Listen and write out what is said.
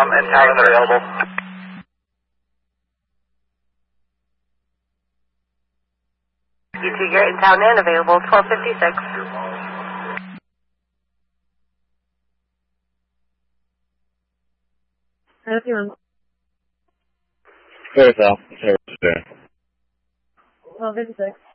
and town and available. U2, you're in town and available, 1256. Clear, Sal. 1256.